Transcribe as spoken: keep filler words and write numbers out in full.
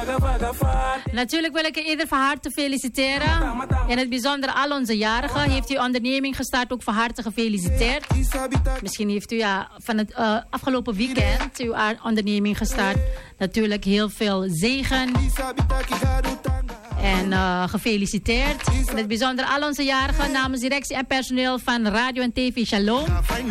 Natuurlijk wil ik u ieder van harte feliciteren. In het bijzonder al onze jarigen. Heeft u onderneming gestart, ook van harte gefeliciteerd. Misschien heeft u ja, van het uh, afgelopen weekend uw onderneming gestart. Natuurlijk heel veel zegen. En uh, gefeliciteerd. In het bijzonder al onze jarigen namens directie en personeel van Radio en T V Shalom.